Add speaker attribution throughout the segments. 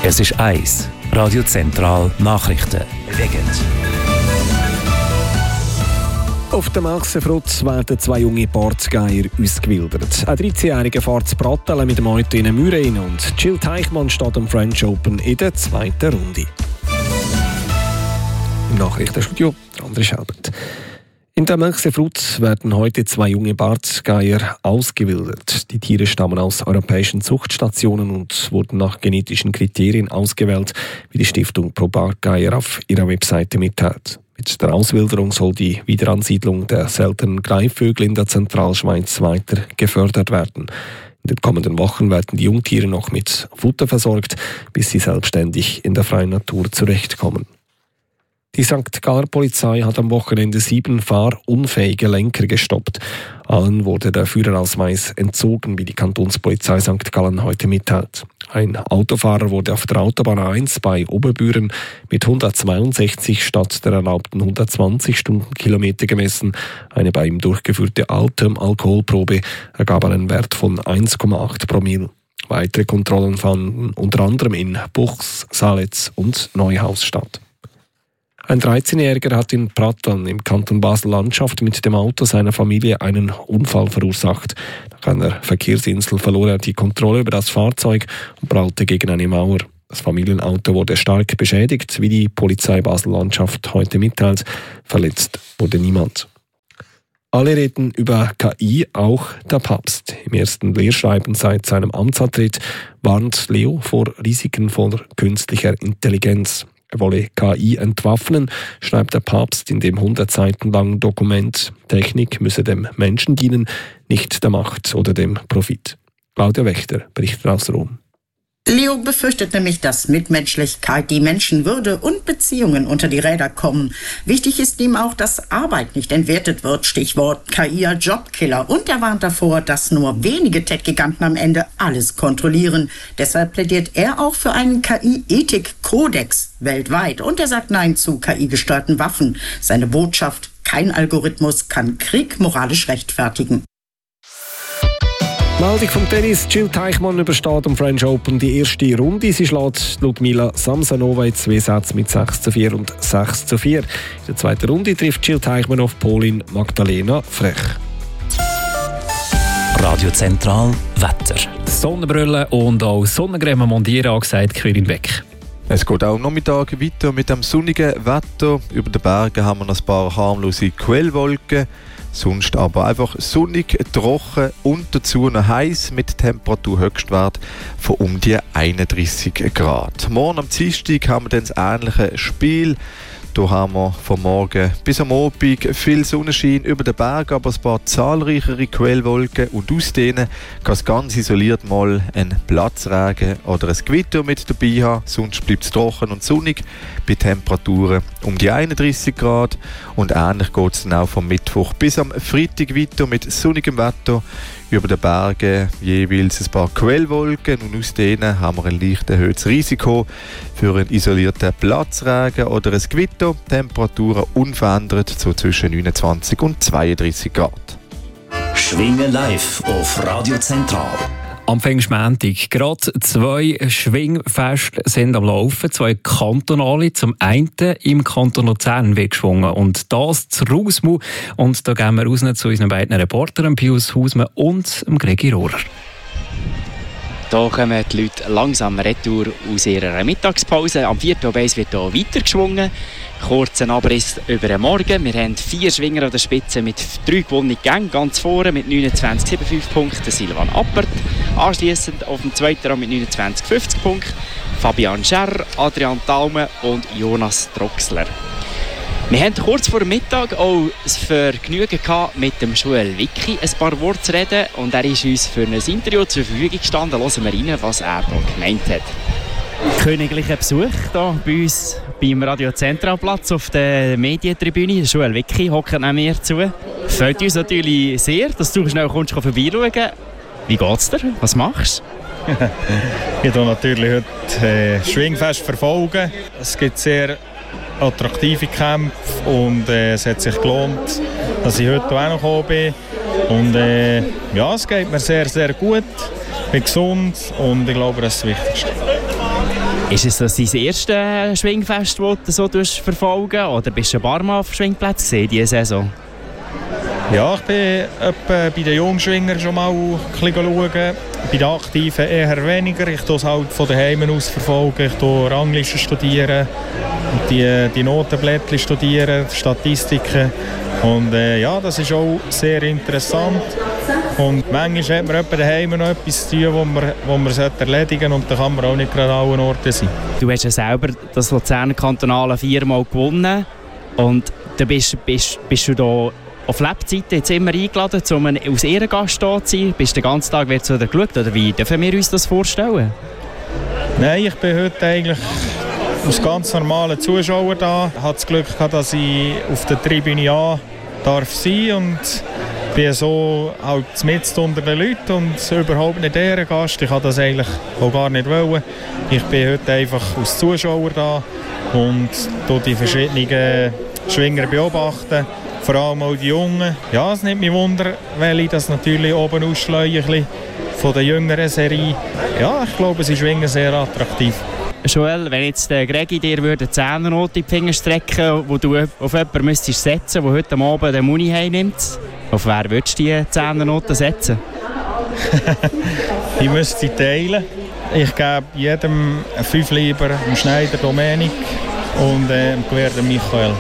Speaker 1: Es ist 1. Radio Zentral Nachrichten. Bewegend.
Speaker 2: Auf dem Achsenfrutz werden 2 junge Bartgeier ausgewildert. Ein 13-Jähriger fährt zu Brattelen mit dem Auto in eine Mühre rein und Jill Teichmann steht am French Open in der 2. Runde. Im Nachrichtenstudio André Schelbert. In der Achsenfrutz werden heute 2 junge Bartgeier ausgewildert. Die Tiere stammen aus europäischen Zuchtstationen und wurden nach genetischen Kriterien ausgewählt, wie die Stiftung Pro Bartgeier auf ihrer Webseite mitteilt. Mit der Auswilderung soll die Wiederansiedlung der seltenen Greifvögel in der Zentralschweiz weiter gefördert werden. In den kommenden Wochen werden die Jungtiere noch mit Futter versorgt, bis sie selbstständig in der freien Natur zurechtkommen. Die St. Galler Polizei hat am Wochenende 7 fahrunfähige Lenker gestoppt. Allen wurde der Führerausweis entzogen, wie die Kantonspolizei St. Gallen heute mitteilt. Ein Autofahrer wurde auf der Autobahn 1 bei Oberbüren mit 162 statt der erlaubten 120 Stundenkilometer gemessen. Eine bei ihm durchgeführte Atemalkoholprobe ergab einen Wert von 1,8 Promille. Weitere Kontrollen fanden unter anderem in Buchs, Saletz und Neuhaus statt. Ein 13-Jähriger hat in Pratteln im Kanton Basel-Landschaft mit dem Auto seiner Familie einen Unfall verursacht. Nach einer Verkehrsinsel verlor er die Kontrolle über das Fahrzeug und prallte gegen eine Mauer. Das Familienauto wurde stark beschädigt, wie die Polizei Basel-Landschaft heute mitteilt. Verletzt wurde niemand. Alle reden über KI, auch der Papst. Im ersten Lehrschreiben seit seinem Amtsantritt warnt Leo vor Risiken von künstlicher Intelligenz. Er wolle KI entwaffnen, schreibt der Papst in dem 100 Seiten langen Dokument. Technik müsse dem Menschen dienen, nicht der Macht oder dem Profit. Claudia Wächter berichtet aus Rom.
Speaker 3: Leo befürchtet nämlich, dass Mitmenschlichkeit, die Menschenwürde und Beziehungen unter die Räder kommen. Wichtig ist ihm auch, dass Arbeit nicht entwertet wird, Stichwort KI als Jobkiller. Und er warnt davor, dass nur wenige Tech-Giganten am Ende alles kontrollieren. Deshalb plädiert er auch für einen KI-Ethik-Kodex weltweit. Und er sagt Nein zu KI-gesteuerten Waffen. Seine Botschaft: Kein Algorithmus kann Krieg moralisch rechtfertigen.
Speaker 2: Meldung vom Tennis. Jill Teichmann übersteht am French Open die erste Runde. Sie schlägt Ludmila Samsonova in 2 Sätzen mit 6:4 und 6:4. In der 2. Runde trifft Jill Teichmann auf Polin Magdalena Frech.
Speaker 1: Radio Zentral Wetter.
Speaker 4: Sonnenbrille und auch Sonnencreme montieren, angesagt Quirin Beck.
Speaker 5: Es geht auch am Nachmittag weiter mit dem sonnigen Wetter. Über den Bergen haben wir noch ein paar harmlose Quellwolken. Sonst aber einfach sonnig, trocken und dazu noch heiß mit Temperaturhöchstwert von um die 31 Grad. Morgen am Dienstag haben wir dann das ähnliche Spiel. Hier haben wir von morgen bis am Abend viel Sonnenschein über den Berg, aber ein paar zahlreichere Quellwolken und aus denen kann es ganz isoliert mal ein Platzregen oder ein Gewitter mit dabei haben. Sonst bleibt es trocken und sonnig bei Temperaturen um die 31 Grad. Und ähnlich geht es dann auch vom Mittwoch bis am Freitag weiter mit sonnigem Wetter. Über den Bergen jeweils ein paar Quellwolken und aus denen haben wir ein leicht erhöhtes Risiko für einen isolierten Platzregen oder ein Gewitter. Temperaturen unverändert so zwischen 29 und 32 Grad.
Speaker 1: Schwingen live auf Radio Zentral.
Speaker 4: Am Pfingstmontag gerade 2 Schwingfeste sind am Laufen, 2 kantonale. Zum einen im Kanton Luzern wird geschwungen und das zu Rausmu. Und da gehen wir raus zu unseren beiden Reportern, Pius Hausmann und Gregi Rohrer.
Speaker 6: Hier kommen die Leute langsam retour aus ihrer Mittagspause. Am 4. Obeis wird hier weiter geschwungen. Kurzen Abriss über den Morgen. Wir haben 4 Schwinger an der Spitze mit 3 gewonnenen Gängen. Ganz vorne mit 29,75 Punkten Silvan Appert. Anschliessend auf dem 2. Rang mit 29,50 Punkten Fabian Scherr, Adrian Thalme und Jonas Troxler. Wir hatten kurz vor dem Mittag auch das Vergnügen gehabt, mit dem Joel Wicki ein paar Worte zu reden. Und er ist uns für ein Interview zur Verfügung gestanden. Hören wir rein, was er da gemeint hat. Königlicher Besuch hier bei uns beim Radio Zentralplatz auf der Medientribüne. Joel Wicki hockt neben mir zu. Freut uns natürlich sehr, dass du schnell vorbeischauen kannst. Wie geht's dir? Was machst du?
Speaker 7: Ich verfolge natürlich heute Schwingfest verfolgen. Es gibt sehr attraktive Kämpfe und es hat sich gelohnt, dass ich heute auch noch gekommen bin. Und ja, es geht mir sehr, sehr gut. Ich bin gesund und ich glaube, das ist das Wichtigste.
Speaker 6: Ist es das dein erstes Schwingfest, das du so verfolgen, oder bist du ein paar Mal auf Schwingplätzen diese Saison?
Speaker 7: Ja, ich bin etwa bei den Jungschwingern schon mal ein bisschen schauen. Bei den Aktiven eher weniger. Ich tue es halt von daheim aus verfolgen. Ich tue Ranglisten studieren, die Notenblättchen studieren, Statistiken. Und ja, das ist auch sehr interessant. Und manchmal hat man etwa daheim noch etwas zu tun, wo man erledigen sollte. Und da kann man auch nicht gerade an allen Orten sein.
Speaker 6: Du hast ja selber das Luzerner Kantonale 4-mal gewonnen. Und da bist du da auf Lebzeiten jetzt immer eingeladen, um als Ehrengast da zu sein? Bist du den ganzen Tag wieder geschaut? Oder wie dürfen wir uns das vorstellen?
Speaker 7: Nein, ich bin heute eigentlich als ganz normaler Zuschauer da. Ich hatte das Glück gehabt, dass ich auf der Tribüne A darf sein und bin so halt mitten unter den Leuten und überhaupt nicht Ehrengast. Ich wollte das eigentlich auch gar nicht wollen. Ich bin heute einfach als Zuschauer da und die verschiedenen Schwinger beobachten. Vor allem auch die Jungen. Ja, es nimmt mich Wunder, weil ich das natürlich oben ausschleue von der jüngeren Serie. Ja, ich glaube, sie schwingen sehr attraktiv.
Speaker 6: Joel, wenn jetzt der Gregi dir eine 10er-Note in die Finger strecken, wo du auf jemanden müsstest setzen, der heute Abend den Muni heimnimmt, auf wer würdest du die 10er-Note setzen?
Speaker 7: Ich müsste sie teilen. Ich gebe jedem 5 lieber dem Schneider Dominik und dem Gewehr Michael.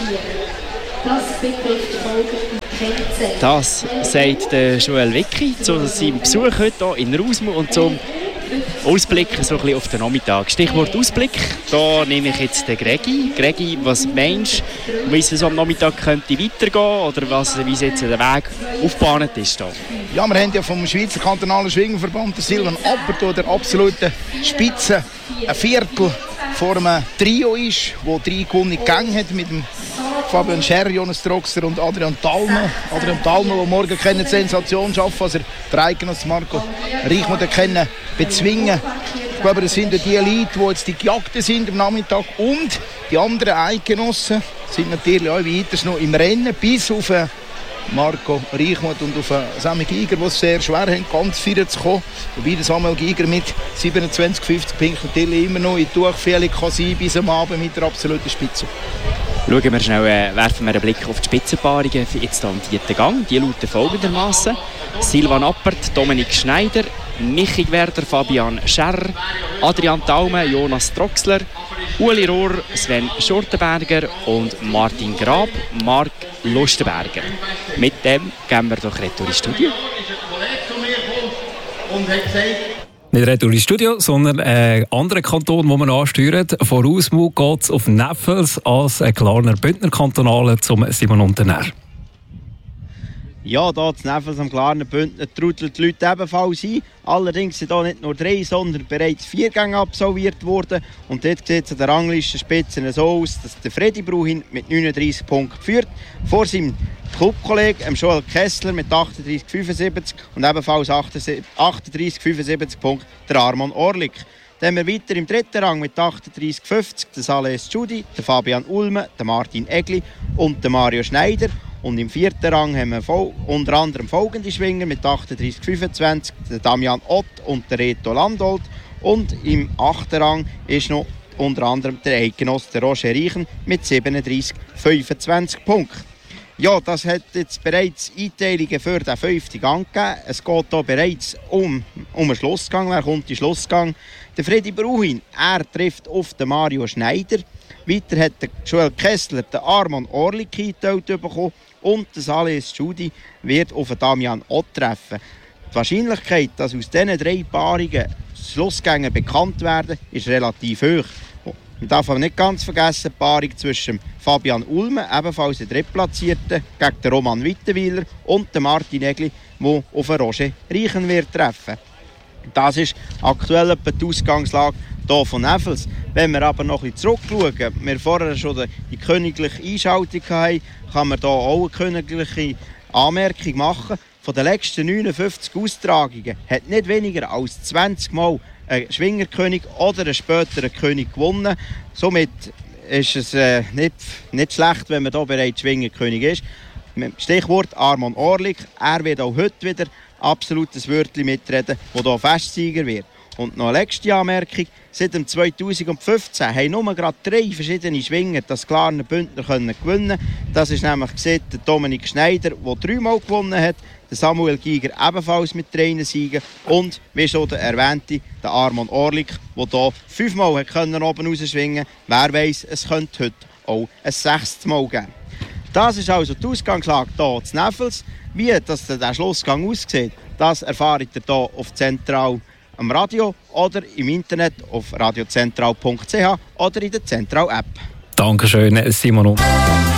Speaker 6: Das sagt Joel Wicki zu seinem Besuch heute hier in Rausmu und zum Ausblicken so ein bisschen auf den Nachmittag. Stichwort Ausblick, da nehme ich jetzt den Gregi. Gregi, was meinst du, wie es so am Nachmittag könnte weitergehen oder wie jetzt der Weg aufgebahnt ist? Da?
Speaker 8: Ja, wir haben ja vom Schweizer Kantonalen Schwingerverband der Silvan Appert, der absolute Spitze, ein Viertel vor einem Trio ist, wo 3 gewonnene Gänge hat mit dem Fabian Scherr, Jonas Troxler und Adrian Thalme. Adrian Thalme, der morgen eine Sensation schaffen, also der Eidgenosse Marco Reichmuth können bezwingen. Ich glaube, das sind die Leute, die jetzt die Gejagten sind am Nachmittag, und die anderen Eidgenossen sind natürlich auch weiter noch im Rennen bis auf Marco Reichmuth und auf Samuel Giger, die es sehr schwer haben, ganz viel zu kommen. Wobei der Samuel Giger mit 27,50 Punkten natürlich immer noch in die Durchführung kann sein bis am Abend mit der absoluten Spitze.
Speaker 6: Schauen wir schnell, werfen wir einen Blick auf die Spitzenpaarungen jetzt am 4. Gang. Die lauten folgendermaßen: Silvan Appert, Dominik Schneider, Michi Werder, Fabian Scherr, Adrian Thalme, Jonas Troxler, Uli Rohr, Sven Schurtenberger und Martin Grab, Marc Lustenberger. Mit dem gehen wir doch retour ins Studio.
Speaker 4: Nicht retour ins Studio, sondern einen anderen Kanton, den wir ansteuern. Von Rausmu geht es auf Neffels als Glarner Bündner Kantonale zum Simon Unternär.
Speaker 9: Ja, hier zu Neffels am Glarner Bündner trudeln die Leute ebenfalls ein. Allerdings sind hier nicht nur 3, sondern bereits 4 Gänge absolviert worden. Und dort sieht es an der Ranglistenspitze so aus, dass der Freddy Bruhin mit 39 Punkten führt. Vor seinem Clubkollegen Joel Kessler mit 38,75 und ebenfalls 38,75 Punkten der Armon Orlik. Dann haben wir weiter im 3. Rang mit 38,50 der Saleh Studi, der Fabian Ulme, der Martin Egli und der Mario Schneider. Und im 4. Rang haben wir unter anderem folgende Schwinger mit 38,25 der Damian Ott und der Reto Landolt. Und im 8. Rang ist noch unter anderem der Eidgenosse der Roger Reichen mit 37,25 Punkten. Ja, das hat jetzt bereits Einteilungen für den 5. Gang gegeben. Es geht hier bereits um einen Schlussgang. Wer kommt in den Schlussgang? Der Freddy Bruhin, er trifft auf den Mario Schneider. Weiter hat der Joel Kessler den Armon Orlik eingeteilt bekommen und der Saleh Studi wird auf den Damian Ott treffen. Die Wahrscheinlichkeit, dass aus diesen 3 Paarungen Schlussgänge bekannt werden, ist relativ hoch. Man darf aber nicht ganz vergessen, die Paarung zwischen Fabian Ulme, ebenfalls der Drittplatzierte, gegen den Roman Wittenweiler und den Martin Egli, der auf den Roger Reichen wird treffen. Das ist aktuell etwa die Ausgangslage hier von Neffels. Wenn wir aber noch ein bisschen zurückschauen, wir vorher schon die königliche Einschaltung hatten, kann man hier auch eine königliche Anmerkung machen. Von den letzten 59 Austragungen hat nicht weniger als 20 Mal ein Schwingerkönig oder ein späterer König gewonnen. Somit ist es nicht schlecht, wenn man hier bereits Schwingerkönig ist. Stichwort Armon Orlik. Er wird auch heute wieder absolutes Wörtchen mitreden, der hier Festsieger wird. Und noch eine letzte Anmerkung. Seit 2015 haben nur gerade 3 verschiedene Schwinger das Glarner Bündner gewinnen können. Das ist nämlich der Dominik Schneider, der 3-mal gewonnen hat, der Samuel Giger ebenfalls mit 3 Siegen und, wie schon der erwähnte, der Armand Orlik, der hier 5-mal oben rausschwingen konnte. Wer weiss, es könnte heute auch ein 6. Mal geben. Das ist also die Ausgangslage hier zu Neffels. Wie das der Schlussgang aussieht, das erfahrt ihr hier auf Zentral am Radio oder im Internet auf radiozentral.ch oder in der Zentral-App.
Speaker 4: Dankeschön, Simon.